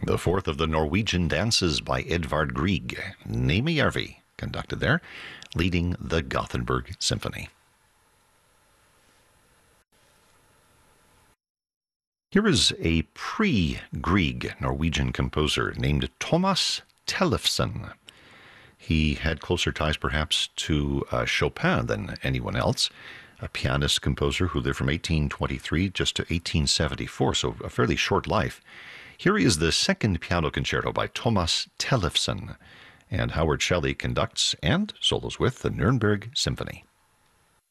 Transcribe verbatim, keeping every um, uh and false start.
The fourth of the Norwegian dances by Edvard Grieg, Nejmejärvi, conducted there, leading the Gothenburg Symphony. Here is a pre-Grieg Norwegian composer named Thomas Tellefsen. He had closer ties perhaps to uh, Chopin than anyone else, a pianist composer who lived from eighteen twenty-three just to eighteen seventy-four, so a fairly short life. Here is the second piano concerto by Thomas Tellefsen, and Howard Shelley conducts and solos with the Nuremberg Symphony.